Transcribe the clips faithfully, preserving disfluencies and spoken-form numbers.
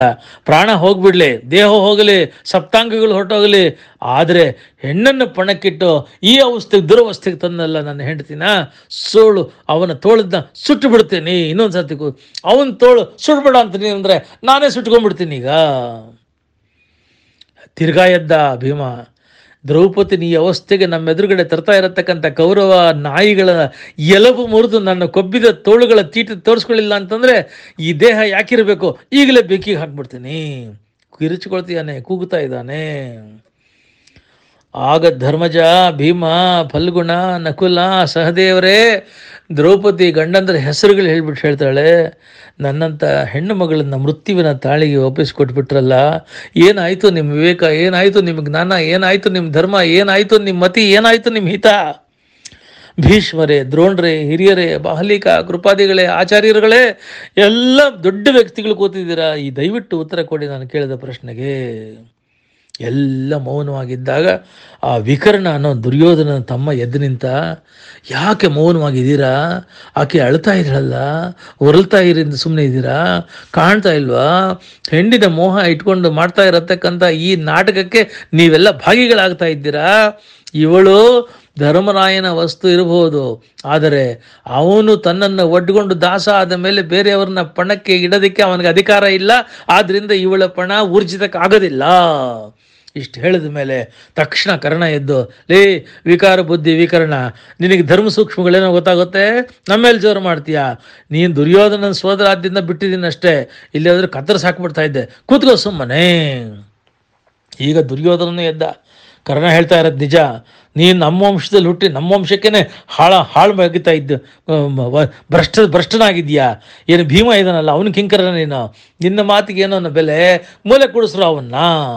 ಪ್ರಾಣ ಹೋಗ್ಬಿಡ್ಲಿ, ದೇಹ ಹೋಗಲಿ, ಸಪ್ತಾಂಗಗಳು ಹೊರಟೋಗಲಿ, ಆದರೆ ಹೆಣ್ಣನ್ನು ಪಣಕ್ಕಿಟ್ಟು ಈ ಅವಸ್ಥೆಗೆ ದುರವಸ್ಥೆಗೆ ತಂದಲ್ಲ ನನ್ನ ಹೆಂಡತಿನ, ಸೋಳು ಅವನ ತೋಳದನ್ನ ಸುಟ್ಟು ಬಿಡ್ತೀನಿ. ಇನ್ನೊಂದು ಸರ್ತಿ ಅವನ ತೋಳು ಸುಟ್ಬೇಡ ಅಂತೀನಿ ಅಂದರೆ ನಾನೇ ಸುಟ್ಕೊಂಡ್ಬಿಡ್ತೀನಿ. ಈಗ ತಿರ್ಗಾ ಎದ್ದ ಭೀಮ. ದ್ರೌಪದಿನ ಈ ಅವಸ್ಥೆಗೆ ನಮ್ಮೆದುರುಗಡೆ ತರ್ತಾ ಇರತಕ್ಕಂಥ ಕೌರವ ನಾಯಿಗಳ ಎಲಬು ಮುರಿದು ನನ್ನ ಕೊಬ್ಬಿದ ತೋಳುಗಳ ತೀಟ ತೋರಿಸ್ಕೊಳ್ಳಿಲ್ಲ ಅಂತಂದರೆ ಈ ದೇಹ ಯಾಕಿರಬೇಕು, ಈಗಲೇ ಬೆಂಕಿಗೆ ಹಾಕ್ಬಿಡ್ತೀನಿ. ಕಿರಿಚಿಕೊಳ್ತೀಯಾನೆ, ಕೂಗುತ್ತಾ ಇದ್ದಾನೆ. ಆಗ ಧರ್ಮಜ, ಭೀಮ, ಫಲ್ಗುಣ, ನಕುಲ, ಸಹದೇವರೇ, ದ್ರೌಪದಿ ಗಂಡಂದ್ರ ಹೆಸರುಗಳು ಹೇಳ್ಬಿಟ್ಟು ಹೇಳ್ತಾಳೆ, ನನ್ನಂಥ ಹೆಣ್ಣು ಮಗಳನ್ನು ಮೃತ್ಯುವಿನ ತಾಳಿಗೆ ಒಪ್ಪಿಸ್ಕೊಟ್ಬಿಟ್ರಲ್ಲ, ಏನಾಯಿತು ನಿಮ್ಮ ವಿವೇಕ, ಏನಾಯಿತು ನಿಮ್ಮ ಜ್ಞಾನ, ಏನಾಯಿತು ನಿಮ್ಮ ಧರ್ಮ, ಏನಾಯಿತು ನಿಮ್ಮ ಮತಿ, ಏನಾಯಿತು ನಿಮ್ಮ ಹಿತ? ಭೀಷ್ಮರೇ, ದ್ರೋಣ್ರೇ, ಹಿರಿಯರೇ, ಬಾಹಲಿಕ, ಕೃಪಾದಿಗಳೇ, ಆಚಾರ್ಯರುಗಳೇ, ಎಲ್ಲ ದೊಡ್ಡ ವ್ಯಕ್ತಿಗಳು ಕೂತಿದ್ದೀರಾ, ಈ ದಯವಿಟ್ಟು ಉತ್ತರ ಕೊಡಿ ನಾನು ಕೇಳಿದ ಪ್ರಶ್ನೆಗೆ. ಎಲ್ಲ ಮೌನವಾಗಿದ್ದಾಗ ಆ ವಿಕರ್ಣ ಅನ್ನೋ ದುರ್ಯೋಧನ ತಮ್ಮ ಎದ್ದು ನಿಂತ, ಯಾಕೆ ಮೌನವಾಗಿದ್ದೀರಾ? ಆಕೆ ಅಳ್ತಾ ಇದ್ರಲ್ಲ, ಹೊರಳ್ತಾ ಇರಿಂದ ಸುಮ್ಮನೆ ಇದ್ದೀರಾ? ಕಾಣ್ತಾ ಇಲ್ವಾ? ಹೆಣ್ಣಿನ ಮೋಹ ಇಟ್ಕೊಂಡು ಮಾಡ್ತಾ ಇರತಕ್ಕಂಥ ಈ ನಾಟಕಕ್ಕೆ ನೀವೆಲ್ಲ ಭಾಗಿಗಳಾಗ್ತಾ ಇದ್ದೀರಾ. ಇವಳು ಧರ್ಮರಾಯನ ವಸ್ತು ಇರಬಹುದು, ಆದರೆ ಅವನು ತನ್ನನ್ನು ಒಡ್ಕೊಂಡು ದಾಸ ಆದ ಮೇಲೆ ಬೇರೆಯವ್ರನ್ನ ಪಣಕ್ಕೆ ಇಡೋದಕ್ಕೆ ಅವನಿಗೆ ಅಧಿಕಾರ ಇಲ್ಲ. ಆದ್ದರಿಂದ ಇವಳ ಪಣ ಊರ್ಜಿತಕ್ಕಾಗೋದಿಲ್ಲ. ಇಷ್ಟು ಹೇಳಿದ ಮೇಲೆ ತಕ್ಷಣ ಕರ್ಣ ಎದ್ದು, ಲೇ ವಿಕಾರ ಬುದ್ಧಿ ವಿಕರ್ಣ, ನಿನಗೆ ಧರ್ಮ ಸೂಕ್ಷ್ಮಗಳೇನೋ ಗೊತ್ತಾಗುತ್ತೆ, ನಮ್ಮೇಲೆ ಜೋರು ಮಾಡ್ತೀಯಾ? ನೀನು ದುರ್ಯೋಧನ ಸೋದರಾದ್ಯದಿಂದ ಬಿಟ್ಟಿದ್ದೀನಿ ಅಷ್ಟೇ, ಇಲ್ಲಿ ಹೋದ್ರೆ ಕತ್ತರಿಸಿ ಹಾಕ್ಬಿಡ್ತಾ ಇದ್ದೆ, ಕೂತ್ಕೋ ಸುಮ್ಮನೆ. ಈಗ ದುರ್ಯೋಧನನೇ ಎದ್ದ. ಕರ್ಣ ಹೇಳ್ತಾ ಇರೋದು ನಿಜ, ನೀನು ನಮ್ಮ ವಂಶದಲ್ಲಿ ಹುಟ್ಟಿ ನಮ್ಮ ವಂಶಕ್ಕೇನೆ ಹಾಳ ಹಾಳು ಬಗಿತಾ ಇದ್ದು ಭ್ರಷ್ಟ ಭ್ರಷ್ಟನಾಗಿದ್ಯಾ? ಏನು ಭೀಮ ಇದಾನಲ್ಲ ಅವನು ಕಿಂಕರ, ನೀನು ನಿನ್ನ ಮಾತಿಗೆ ಏನೋ ಅನ್ನೋ ಬೆಲೆ, ಮೂಲೆ ಕೊಡಿಸ್ರು ಅವನ್ನ.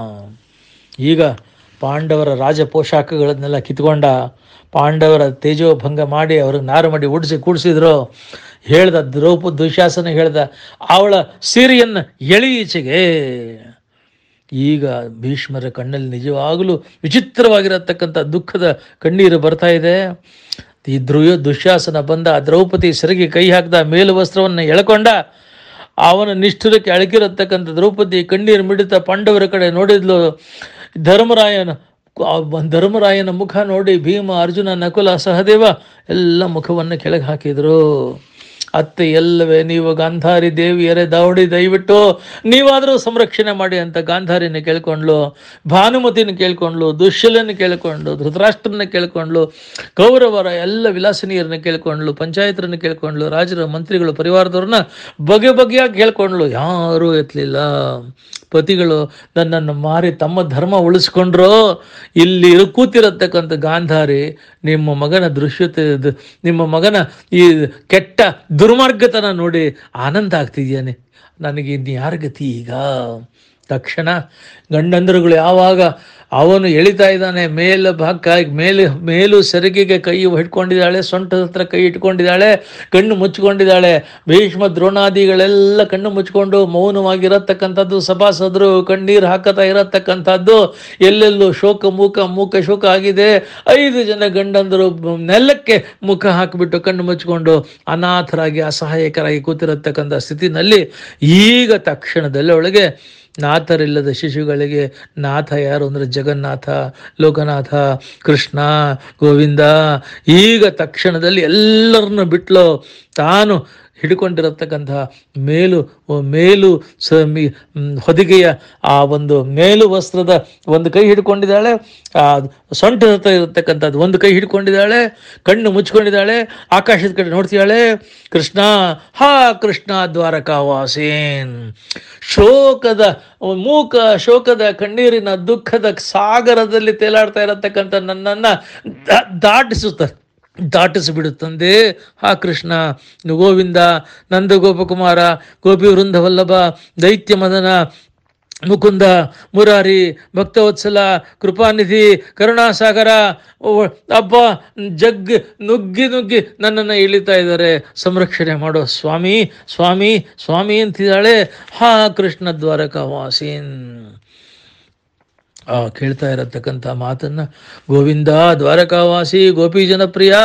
ಈಗ ಪಾಂಡವರ ರಾಜ ಪೋಷಾಕಗಳನ್ನೆಲ್ಲ ಕಿತ್ಕೊಂಡ, ಪಾಂಡವರ ತೇಜೋಭಂಗ ಮಾಡಿ ಅವ್ರಿಗೆ ನಾರು ಮಾಡಿ ಉಡಿಸಿ ಕೂಡಿಸಿದ್ರು. ಹೇಳ್ದ ದ್ರೌಪದಿ, ದುಶ್ಯಾಸನ ಹೇಳ್ದ, ಅವಳ ಸೀರೆಯನ್ನು ಎಳಿ ಈಚೆಗೆ. ಈಗ ಭೀಷ್ಮರ ಕಣ್ಣಲ್ಲಿ ನಿಜವಾಗಲೂ ವಿಚಿತ್ರವಾಗಿರತಕ್ಕಂಥ ದುಃಖದ ಕಣ್ಣೀರು ಬರ್ತಾ ಇದೆ. ಈ ಧ್ರುವ ದುಶ್ಯಾಸನ ಬಂದ, ದ್ರೌಪದಿ ಸೆರಗಿ ಕೈ ಹಾಕಿದ, ಮೇಲು ವಸ್ತ್ರವನ್ನು ಎಳ್ಕೊಂಡ. ಅವನ ನಿಷ್ಠುರಕ್ಕೆ ಅಳಕಿರತಕ್ಕಂಥ ದ್ರೌಪದಿ ಕಣ್ಣೀರು ಮಿಡಿತ ಪಾಂಡವರ ಕಡೆ ನೋಡಿದ್ಲು. ಧರ್ಮರಾಯನ ಧರ್ಮರಾಯನ ಮುಖ ನೋಡಿ ಭೀಮ, ಅರ್ಜುನ, ನಕುಲ, ಸಹದೇವ ಎಲ್ಲ ಮುಖವನ್ನು ಕೆಳಗೆ ಹಾಕಿದರು. ಅತ್ತೆ ಎಲ್ಲವೇ ನೀವು ಗಾಂಧಾರಿ ದೇವಿಯರೇ ದಾವಡಿ, ದಯವಿಟ್ಟು ನೀವಾದರೂ ಸಂರಕ್ಷಣೆ ಮಾಡಿ ಅಂತ ಗಾಂಧಾರಿನ ಕೇಳ್ಕೊಂಡ್ಲು, ಭಾನುಮತಿನ ಕೇಳ್ಕೊಂಡ್ಲು, ದುಶ್ಯಲನ ಕೇಳ್ಕೊಂಡು, ಧೃತರಾಷ್ಟ್ರನ ಕೇಳ್ಕೊಂಡ್ಲು, ಕೌರವರ ಎಲ್ಲ ವಿಲಾಸನೀಯರನ್ನ ಕೇಳ್ಕೊಂಡ್ಲು, ಪಂಚಾಯತರನ್ನ ಕೇಳ್ಕೊಂಡ್ಲು, ರಾಜರ ಮಂತ್ರಿಗಳು ಪರಿವಾರದವ್ರನ್ನ ಬಗೆ ಬಗೆಯಾಗಿ ಕೇಳ್ಕೊಂಡ್ಲು. ಯಾರೂ ಎತ್ತಲಿಲ್ಲ. ಪತಿಗಳು ನನ್ನನ್ನು ಮಾರಿ ತಮ್ಮ ಧರ್ಮ ಉಳಿಸ್ಕೊಂಡ್ರು. ಇಲ್ಲಿ ಕೂತಿರತಕ್ಕಂಥ ಗಾಂಧಾರಿ ನಿಮ್ಮ ಮಗನ ದೃಶ್ಯತೆ, ನಿಮ್ಮ ಮಗನ ಈ ಕೆಟ್ಟ ದುರ್ಮಾರ್ಗತನ ನೋಡಿ ಆನಂದ ಆಗ್ತಿದ್ಯಾನೆ, ನನಗೆ ಇನ್ನು ಯಾರ ಗತಿ ಈಗ? ತಕ್ಷಣ ಗಂಡಂದರುಗಳು ಯಾವಾಗ ಅವನು ಎಳಿತಾ ಇದ್ದಾನೆ, ಮೇಲು ಭಾಗ ಮೇಲೆ ಮೇಲು ಸೆರಗಿಗೆ ಕೈ ಹಿಡ್ಕೊಂಡಿದ್ದಾಳೆ, ಸೊಂಟದ ಹತ್ರ ಕೈ ಇಟ್ಕೊಂಡಿದ್ದಾಳೆ, ಕಣ್ಣು ಮುಚ್ಕೊಂಡಿದ್ದಾಳೆ. ಭೀಷ್ಮ ದ್ರೋಣಾದಿಗಳೆಲ್ಲ ಕಣ್ಣು ಮುಚ್ಕೊಂಡು ಮೌನವಾಗಿರತಕ್ಕಂಥದ್ದು, ಸಭಾಸದರು ಕಣ್ಣೀರು ಹಾಕತಾ ಇರತಕ್ಕಂಥದ್ದು, ಎಲ್ಲೆಲ್ಲೂ ಶೋಕ ಮೂಕ ಮೂಕ ಶೋಕ ಆಗಿದೆ. ಐದು ಜನ ಗಂಡಂದರು ನೆಲಕ್ಕೆ ಮುಖ ಹಾಕಿಬಿಟ್ಟು ಕಣ್ಣು ಮುಚ್ಕೊಂಡು ಅನಾಥರಾಗಿ ಅಸಹಾಯಕರಾಗಿ ಕೂತಿರತಕ್ಕಂಥ ಸ್ಥಿತಿನಲ್ಲಿ ಈಗ ತಕ್ಷಣದಲ್ಲಿ ಒಳಗೆ ನಾಥರಿಲ್ಲದ ಶಿಶುಗಳಿಗೆ ನಾಥ ಯಾರು ಅಂದರೆ ಜಗನ್ನಾಥ, ಲೋಕನಾಥ, ಕೃಷ್ಣ, ಗೋವಿಂದ. ಈಗ ತಕ್ಷಣದಲ್ಲಿ ಎಲ್ಲರನ್ನು ಬಿಟ್ಲು. ತಾನು ಹಿಡ್ಕೊಂಡಿರತಕ್ಕಂಥ ಮೇಲು ಮೇಲು ಸ ಹೊದಿಗೆಯ ಆ ಒಂದು ಮೇಲು ವಸ್ತ್ರದ ಒಂದು ಕೈ ಹಿಡ್ಕೊಂಡಿದ್ದಾಳೆ, ಆ ಸೊಂಟದ ಹತ್ರ ಇರತಕ್ಕಂಥದ್ದು ಒಂದು ಕೈ ಹಿಡ್ಕೊಂಡಿದ್ದಾಳೆ, ಕಣ್ಣು ಮುಚ್ಕೊಂಡಿದ್ದಾಳೆ, ಆಕಾಶದ ಕಡೆ ನೋಡ್ತಿದ್ದಾಳೆ. ಕೃಷ್ಣ, ಹಾ ಕೃಷ್ಣ ದ್ವಾರಕಾವಾಸೇನ್. ಶೋಕದ ಮೂಕ ಶೋಕದ ಕಣ್ಣೀರಿನ ದುಃಖದ ಸಾಗರದಲ್ಲಿ ತೇಲಾಡ್ತಾ ಇರತಕ್ಕಂಥ ನನ್ನನ್ನು ದಾಟಿಸುತ್ತಾರೆ ದಾಟಿಸಿಬಿಡುತ್ತಂದೆ. ಹಾ ಕೃಷ್ಣ, ಗೋವಿಂದ, ನಂದ ಗೋಪಕುಮಾರ, ಗೋಪಿ ವೃಂದ ವಲ್ಲಭ, ದೈತ್ಯ ಮದನ, ಮುಕುಂದ, ಮುರಾರಿ, ಭಕ್ತವತ್ಸಲ, ಕೃಪಾನಿಧಿ, ಕರುಣಾಸಾಗರ, ಅಬ್ಬ ಜಗ್ ನುಗ್ಗಿ ನುಗ್ಗಿ ನನ್ನನ್ನು ಇಳಿತಾ ಇದ್ದಾರೆ, ಸಂರಕ್ಷಣೆ ಮಾಡೋ ಸ್ವಾಮಿ ಸ್ವಾಮಿ ಸ್ವಾಮಿ ಅಂತಿದ್ದಾಳೆ. ಹಾ ಕೃಷ್ಣ ದ್ವಾರಕಾವಾಸೀನ್. ಆ ಕೇಳ್ತಾ ಇರತಕ್ಕಂಥ ಮಾತನ್ನ ಗೋವಿಂದ, ದ್ವಾರಕಾವಾಸಿ, ಗೋಪಿ ಜನಪ್ರಿಯ,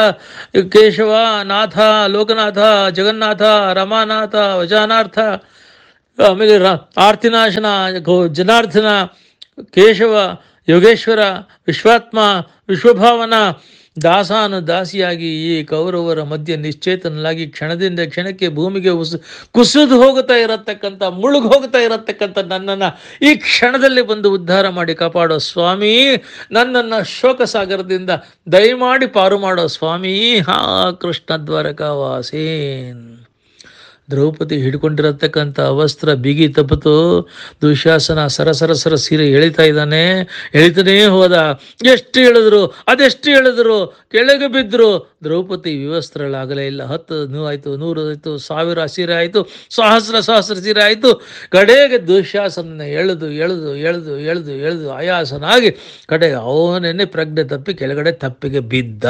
ಕೇಶವ, ನಾಥ, ಲೋಕನಾಥ, ಜಗನ್ನಾಥ, ರಮಾನಾಥ, ವಜಾನಾರ್ಥ, ಆಮೇಲೆ ರಾ ಆರ್ತಿನಾಶನ ಗೋ ಜನಾರ್ದನ, ಕೇಶವ, ಯೋಗೇಶ್ವರ, ವಿಶ್ವಾತ್ಮ, ವಿಶ್ವಭಾವನ, ದಾಸಾನು ದಾಸಿಯಾಗಿ ಈ ಕೌರವರ ಮಧ್ಯೆ ನಿಶ್ಚೇತನಲಾಗಿ ಕ್ಷಣದಿಂದ ಕ್ಷಣಕ್ಕೆ ಭೂಮಿಗೆ ಉಸ್ ಕುಸಿದು ಹೋಗುತ್ತಾ ಇರತಕ್ಕಂಥ, ಮುಳುಗು ಹೋಗ್ತಾ ಇರತಕ್ಕಂಥ ನನ್ನನ್ನು ಈ ಕ್ಷಣದಲ್ಲಿ ಬಂದು ಉದ್ಧಾರ ಮಾಡಿ ಕಾಪಾಡೋ ಸ್ವಾಮಿ, ನನ್ನನ್ನು ಶೋಕ ಸಾಗರದಿಂದ ದಯಮಾಡಿ ಪಾರು ಮಾಡೋ ಸ್ವಾಮಿ. ಹಾ ಕೃಷ್ಣ ದ್ವಾರಕಾವಾಸೇನ್. ದ್ರೌಪದಿ ಹಿಡ್ಕೊಂಡಿರತಕ್ಕಂಥ ವಸ್ತ್ರ ಬಿಗಿ ತಪ್ಪಿತು. ದುಶ್ಯಾಸನ ಸರಸರ ಸರ ಸೀರೆ ಎಳಿತಾ ಇದ್ದಾನೆ. ಎಳಿತಾನೇ ಹೋದ. ಎಷ್ಟು ಹೇಳಿದ್ರು, ಅದೆಷ್ಟು ಹೇಳಿದ್ರು, ಕೆಳಗೆ ಬಿದ್ದರು. ದ್ರೌಪದಿ ವಿವಸ್ತ್ರಗಳಾಗಲೇ ಇಲ್ಲ. ಹತ್ತು ನೂ ಆಯಿತು, ನೂರು ಆಯಿತು, ಸಾವಿರ ಸೀರೆ ಆಯಿತು, ಸಹಸ್ರ ಸಹಸ್ರ ಸೀರೆ ಆಯಿತು. ಕಡೆಗೆ ದುಶ್ಯಾಸನ ಎಳೆದು ಎಳೆದು ಎಳೆದು ಎಳೆದು ಎಳೆದು ಆಯಾಸನಾಗಿ ಕಡೆಗೆ ಅವನನ್ನೇ ಪ್ರಜ್ಞೆ ತಪ್ಪಿ ಕೆಳಗಡೆ ತಪ್ಪಿಗೆ ಬಿದ್ದ.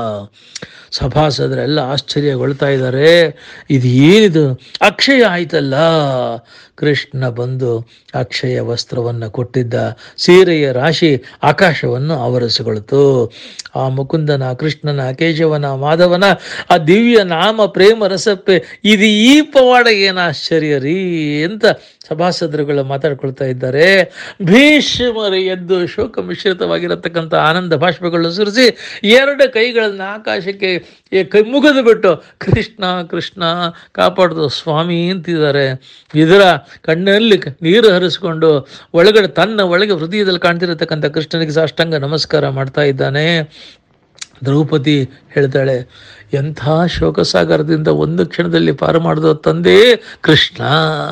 ಸಭಾಸದರೆಲ್ಲ ಆಶ್ಚರ್ಯಗೊಳ್ತಾ ಇದ್ದಾರೆ. ಇದು ಏನಿದು, ಅಕ್ಷಯ ಆಯ್ತಲ್ಲ. ಕೃಷ್ಣ ಬಂದು ಅಕ್ಷಯ ವಸ್ತ್ರವನ್ನು ಕೊಟ್ಟಿದ್ದ. ಸೀರೆಯ ರಾಶಿ ಆಕಾಶವನ್ನು ಆವರಿಸಿಕೊಳ್ತು. ಆ ಮುಕುಂದನ, ಕೃಷ್ಣನ, ಕೇಶವನ, ಮಾಧವನ ಆ ದಿವ್ಯ ನಾಮ ಪ್ರೇಮ ರಸಪ್ಪೆ, ಇದು ಈ ಪವಾಡ ಏನು ಆಶ್ಚರ್ಯ ರೀ ಅಂತ ಸಭಾಸದರುಗಳು ಮಾತಾಡ್ಕೊಳ್ತಾ ಇದ್ದಾರೆ. ಭೀಷ್ಮರು ಎದ್ದು ಶೋಕ ಮಿಶ್ರಿತವಾಗಿರತಕ್ಕಂಥ ಆನಂದ ಬಾಷ್ಪಗಳನ್ನು ಸುರಿಸಿ ಎರಡು ಕೈಗಳನ್ನು ಆಕಾಶಕ್ಕೆ ಕೈ ಮುಗಿದು ಬಿಟ್ಟು ಕೃಷ್ಣ ಕೃಷ್ಣ ಕಾಪಾಡ್ದು ಸ್ವಾಮಿ ಅಂತಿದ್ದಾರೆ. ಇದರ ಕಣ್ಣಲ್ಲಿ ನೀರು ಹರಿಸ್ಕೊಂಡು ಒಳಗಡೆ ತನ್ನ ಒಳಗೆ ಹೃದಯದಲ್ಲಿ ಕಾಣ್ತಿರತಕ್ಕಂಥ ಕೃಷ್ಣನಿಗೆ ಸಾಷ್ಟಾಂಗ ನಮಸ್ಕಾರ ಮಾಡ್ತಾ ಇದ್ದಾನೆ. ದ್ರೌಪದಿ ಹೇಳ್ತಾಳೆ, ಎಂಥ ಶೋಕಸಾಗರದಿಂದ ಒಂದು ಕ್ಷಣದಲ್ಲಿ ಪಾರು ಮಾಡಿದೋ ತಂದೆ ಕೃಷ್ಣ.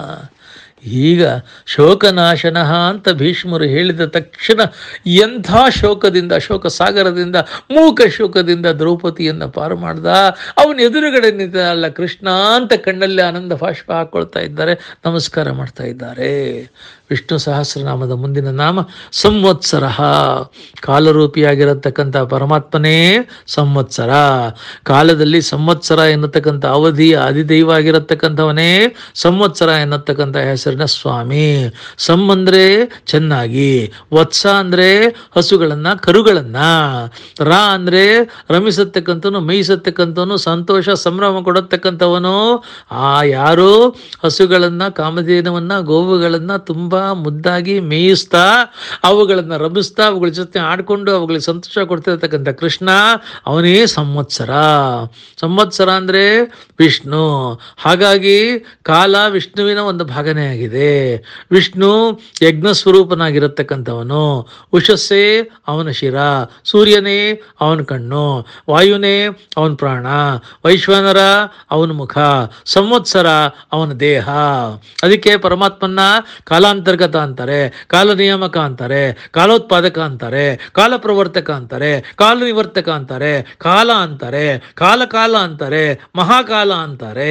ಈಗ ಶೋಕನಾಶನ ಅಂತ ಭೀಷ್ಮರು ಹೇಳಿದ ತಕ್ಷಣ ಎಂಥ ಶೋಕದಿಂದ, ಶೋಕ ಸಾಗರದಿಂದ, ಮೂಕ ಶೋಕದಿಂದ ದ್ರೌಪದಿಯನ್ನು ಪಾರು ಮಾಡ್ದ. ಅವನ ಎದುರುಗಡೆ ನಿಂತ ಅಲ್ಲ ಕೃಷ್ಣ ಅಂತ ಕಣ್ಣಲ್ಲಿ ಆನಂದ ಬಾಷ್ಪ ಹಾಕ್ಕೊಳ್ತಾ ಇದ್ದಾರೆ, ನಮಸ್ಕಾರ ಮಾಡ್ತಾ ಇದ್ದಾರೆ. ವಿಷ್ಣು ಸಹಸ್ರನಾಮದ ಮುಂದಿನ ನಾಮ ಸಂವತ್ಸರ. ಕಾಲರೂಪಿಯಾಗಿರತಕ್ಕಂಥ ಪರಮಾತ್ಮನೇ ಸಂವತ್ಸರ. ಕಾಲದಲ್ಲಿ ಸಂವತ್ಸರ ಎನ್ನತಕ್ಕಂಥ ಅವಧಿಯ ಅಧಿದೈವ ಆಗಿರತಕ್ಕಂಥವನೇ ಸಂವತ್ಸರ ಎನ್ನತಕ್ಕಂಥ ಹೆಸರಿನ ಸ್ವಾಮಿ. ಸಂ ಅಂದರೆ ಚೆನ್ನಾಗಿ, ವತ್ಸ ಅಂದರೆ ಹಸುಗಳನ್ನು ಕರುಗಳನ್ನು, ರಾ ಅಂದರೆ ರಮಿಸತಕ್ಕಂಥವನು, ಮೇಯಿಸತಕ್ಕಂಥವನು, ಸಂತೋಷ ಸಂಭ್ರಮ ಕೊಡತಕ್ಕಂಥವನು. ಆ ಯಾರು ಹಸುಗಳನ್ನು, ಕಾಮಧೇನವನ್ನು, ಗೋವುಗಳನ್ನು ತುಂಬ ಮುದ್ದಾಗಿ ಮೇಯಿಸ್ತಾ ಅವುಗಳನ್ನು ರಮಿಸ್ತಾ ಅವುಗಳ ಜೊತೆ ಆಡ್ಕೊಂಡು ಅವುಗಳಿಗೆ ಸಂತೋಷ ಕೊಡ್ತಿರ್ತಕ್ಕಂಥ ಕೃಷ್ಣ ಅವನೇ ಸಂವತ್ಸರ. ಸಂವತ್ಸರ ಅಂದರೆ ವಿಷ್ಣು. ಹಾಗಾಗಿ ಕಾಲ ವಿಷ್ಣುವಿನ ಒಂದು ಭಾಗನೇ ಆಗಿದೆ. ವಿಷ್ಣು ಯಜ್ಞ ಸ್ವರೂಪನಾಗಿರತಕ್ಕಂಥವನು. ಉಷಸ್ಸೇ ಅವನ ಶಿರ, ಸೂರ್ಯನೇ ಅವನ ಕಣ್ಣು, ವಾಯುನೇ ಅವನ ಪ್ರಾಣ, ವೈಶ್ವಾನರ ಅವನ ಮುಖ, ಸಂವತ್ಸರ ಅವನ ದೇಹ. ಅದಕ್ಕೆ ಪರಮಾತ್ಮನ ಕಾಲಾಂತರ್ಗತ ಅಂತಾರೆ, ಕಾಲ ನಿಯಾಮಕ ಅಂತಾರೆ, ಕಾಲೋತ್ಪಾದಕ ಅಂತಾರೆ, ಕಾಲ ಪ್ರವರ್ತಕ ಅಂತಾರೆ, ಕಾಲ ನಿವರ್ತಕ ಅಂತಾರೆ, ಕಾಲ ಅಂತಾರೆ, ಕಾಲ ಕಾಲ ಅಂತಾರೆ, ಮಹಾಕಾಲ ಅಂತಾರೆ.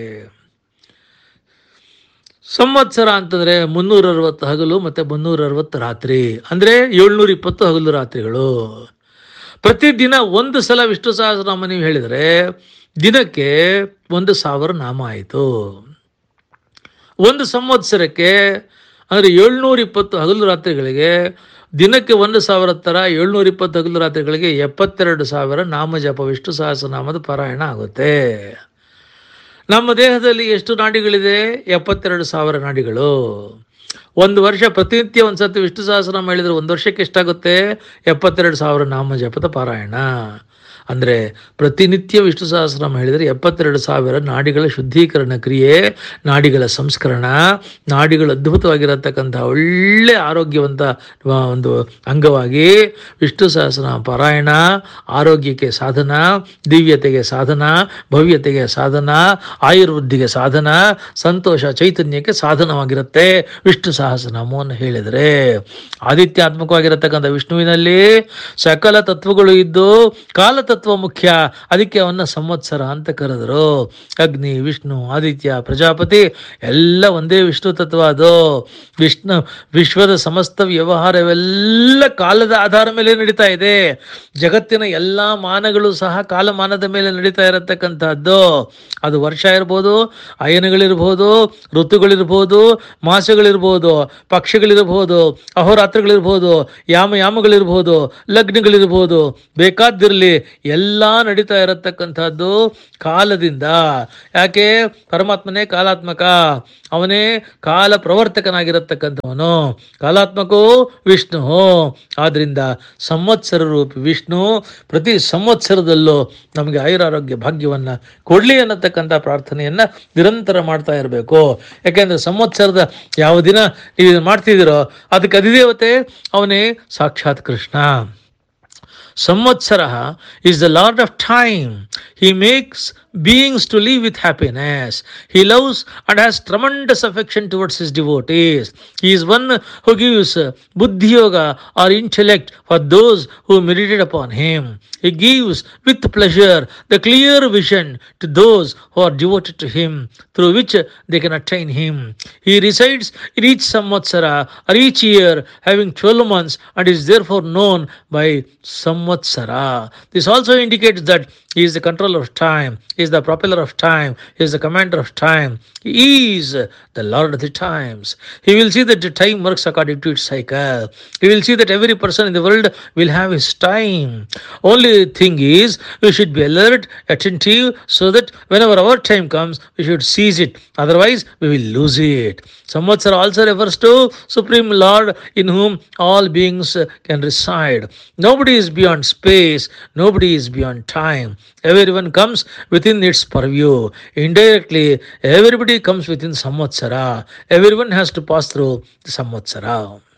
ಸಂವತ್ಸರ ಅಂತಂದ್ರೆ ಮುನ್ನೂರ ಅರವತ್ತು ಹಗಲು ಮತ್ತೆ ಮುನ್ನೂರ ಅರವತ್ತು ರಾತ್ರಿ, ಅಂದ್ರೆ ಏಳ್ನೂರ ಇಪ್ಪತ್ತು ಹಗಲು ರಾತ್ರಿಗಳು. ಪ್ರತಿದಿನ ಒಂದು ಸಲ ವಿಷ್ಣು ಸಹಸ್ರನಾಮ ನೀವು ಹೇಳಿದರೆ ದಿನಕ್ಕೆ ಒಂದು ಸಾವಿರ ನಾಮ ಆಯಿತು. ಒಂದು ಸಂವತ್ಸರಕ್ಕೆ ಅಂದರೆ ಏಳ್ನೂರ ಇಪ್ಪತ್ತು ಹಗಲು ರಾತ್ರಿಗಳಿಗೆ ದಿನಕ್ಕೆ ಒಂದು ಸಾವಿರ ಥರ ಏಳ್ನೂರ ಇಪ್ಪತ್ತು ಹಗಲು ರಾತ್ರಿಗಳಿಗೆ ಎಪ್ಪತ್ತೆರಡು ಸಾವಿರ ನಾಮ ಜಪ ವಿಷ್ಣು ಸಹಸ್ರನಾಮದ ಪಾರಾಯಣ ಆಗುತ್ತೆ. ನಮ್ಮ ದೇಹದಲ್ಲಿ ಎಷ್ಟು ನಾಡಿಗಳಿದೆ? ಎಪ್ಪತ್ತೆರಡು ಸಾವಿರ ನಾಡಿಗಳು. ಒಂದು ವರ್ಷ ಪ್ರತಿನಿತ್ಯ ಒಂದು ಸತಿ ವಿಷ್ಣು ಸಹಸ್ರನಾಮ ಹೇಳಿದರೆ ಒಂದು ವರ್ಷಕ್ಕೆ ಎಷ್ಟಾಗುತ್ತೆ? ಎಪ್ಪತ್ತೆರಡು ಸಾವಿರ ನಾಮ ಜಪದ ಪಾರಾಯಣ. ಅಂದರೆ ಪ್ರತಿನಿತ್ಯ ವಿಷ್ಣು ಸಹಸ್ರನಾಮ ಹೇಳಿದರೆ ಎಪ್ಪತ್ತೆರಡು ಸಾವಿರ ನಾಡಿಗಳ ಶುದ್ಧೀಕರಣ ಕ್ರಿಯೆ, ನಾಡಿಗಳ ಸಂಸ್ಕರಣ, ನಾಡಿಗಳು ಅದ್ಭುತವಾಗಿರತಕ್ಕಂಥ ಒಳ್ಳೆ ಆರೋಗ್ಯವಂತ ಒಂದು ಅಂಗವಾಗಿ ವಿಷ್ಣು ಸಹಸ್ರನಾಮ ಪಾರಾಯಣ ಆರೋಗ್ಯಕ್ಕೆ ಸಾಧನ, ದಿವ್ಯತೆಗೆ ಸಾಧನ, ಭವ್ಯತೆಗೆ ಸಾಧನ, ಆಯುರ್ವೃದ್ಧಿಗೆ ಸಾಧನ, ಸಂತೋಷ ಚೈತನ್ಯಕ್ಕೆ ಸಾಧನವಾಗಿರುತ್ತೆ ವಿಷ್ಣು ಸಹಸ್ರನಾಮವನ್ನು ಹೇಳಿದರೆ. ಆದಿತ್ಯಾತ್ಮಕವಾಗಿರತಕ್ಕಂಥ ವಿಷ್ಣುವಿನಲ್ಲಿ ಸಕಲ ತತ್ವಗಳು ಇದ್ದು ಕಾಲ ತತ್ವ ಮುಖ್ಯ. ಅದಕ್ಕೆ ಅವನ್ನ ಸಂವತ್ಸರ ಅಂತ ಕರೆದರು. ಅಗ್ನಿ, ವಿಷ್ಣು, ಆದಿತ್ಯ, ಪ್ರಜಾಪತಿ ಎಲ್ಲ ಒಂದೇ ವಿಷ್ಣು ತತ್ವ. ಅದು ವಿಷ್ಣು ವಿಶ್ವದ ಸಮಸ್ತ ವ್ಯವಹಾರವೆಲ್ಲ ಕಾಲದ ಆಧಾರ ಮೇಲೆ ನಡೀತಾ ಇದೆ. ಜಗತ್ತಿನ ಎಲ್ಲ ಮಾನಗಳು ಸಹ ಕಾಲಮಾನದ ಮೇಲೆ ನಡೀತಾ ಇರತಕ್ಕಂಥದ್ದು. ಅದು ವರ್ಷ ಇರ್ಬೋದು, ಅಯನಗಳಿರ್ಬೋದು, ಋತುಗಳಿರ್ಬೋದು, ಮಾಸಗಳಿರ್ಬೋದು, ಪಕ್ಷಗಳಿರ್ಬೋದು, ಅಹೋರಾತ್ರಗಳಿರ್ಬೋದು, ಯಾಮ ಯಾಮಗಳಿರ್ಬೋದು, ಲಗ್ನಗಳಿರ್ಬೋದು, ಬೇಕಾದಿರಲಿ ಎಲ್ಲ ನಡೀತಾ ಇರತಕ್ಕಂಥದ್ದು ಕಾಲದಿಂದ. ಯಾಕೆ? ಪರಮಾತ್ಮನೇ ಕಾಲಾತ್ಮಕ, ಅವನೇ ಕಾಲ ಪ್ರವರ್ತಕನಾಗಿರತಕ್ಕಂಥವನು. ಕಾಲಾತ್ಮಕೋ ವಿಷ್ಣು. ಆದ್ರಿಂದ ಸಂವತ್ಸರ ರೂಪಿ ವಿಷ್ಣು ಪ್ರತಿ ಸಂವತ್ಸರದಲ್ಲೂ ನಮಗೆ ಆಯುರಾರೋಗ್ಯ ಭಾಗ್ಯವನ್ನ ಕೊಡ್ಲಿ ಅನ್ನತಕ್ಕಂಥ ಪ್ರಾರ್ಥನೆಯನ್ನ ನಿರಂತರ ಮಾಡ್ತಾ ಇರಬೇಕು. ಯಾಕೆಂದ್ರೆ ಸಂವತ್ಸರದ ಯಾವ ದಿನ ನೀವು ಮಾಡ್ತಿದ್ದೀರೋ ಅದಕ್ಕೆ ಅಧಿದೇವತೆ ಅವನೇ ಸಾಕ್ಷಾತ್ Krishna. Samvatsara is the Lord of time. He makes beings to live with happiness. He loves and has tremendous affection towards his devotees. He is one who gives buddhi yoga or intellect for those who meditate upon him. He gives with pleasure the clear vision to those who are devoted to him, through which they can attain him. He resides in each samvatsara or each year, having twelve months, and is therefore known by Samvatsara. This also indicates that he is the controller of time, he is the propeller of time, he is the commander of time, he is the Lord of the times. He will see that the time works according to its cycle. He will see that every person in the world will have his time. Only thing is, we should be alert, attentive, so that whenever our time comes, we should seize it. Otherwise, we will lose it. Samvatsara also refers to Supreme Lord in whom all beings can reside. Nobody is beyond space, nobody is beyond time. Everyone comes within its purview. Indirectly, everybody comes within Samvatsara. Everyone has to pass through the Samvatsara.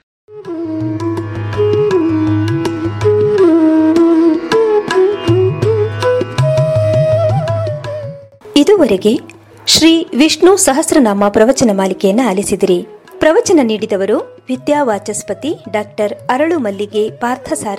ಇದುವರೆಗೆ ಶ್ರೀ ವಿಷ್ಣು ಸಹಸ್ರನಾಮ ಪ್ರವಚನ ಮಾಲಿಕೆಯನ್ನು ಆಲಿಸಿದಿರಿ. ಪ್ರವಚನ ನೀಡಿದವರು ವಿದ್ಯಾವಾಚಸ್ಪತಿ doctor ಅರಳು ಮಲ್ಲಿಗೆ ಪಾರ್ಥಸಾರ